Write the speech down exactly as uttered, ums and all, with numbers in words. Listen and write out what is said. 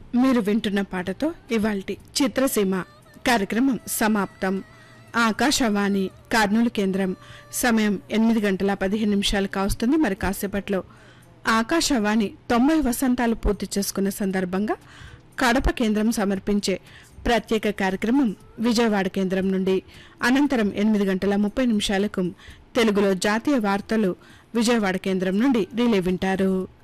మీరు వింటున్న పాటతో ఇవాల్టి చిత్రసీమ కార్యక్రమం సమాప్తం. ఆకాశవాణి కర్నూలు కేంద్రం. సమయం ఎనిమిది గంటల పదిహేను నిమిషాలు కావస్తుంది. మరి కాసేపట్లో ఆకాశవాణి తొంభై వసంతాలు పూర్తి చేసుకున్న సందర్భంగా కడప కేంద్రం సమర్పించే ప్రత్యేక కార్యక్రమం విజయవాడ కేంద్రం నుండి. అనంతరం ఎనిమిది గంటల ముప్పై నిమిషాలకు తెలుగులో జాతీయ వార్తలు విజయవాడ కేంద్రం నుండి రిలే వింటారు.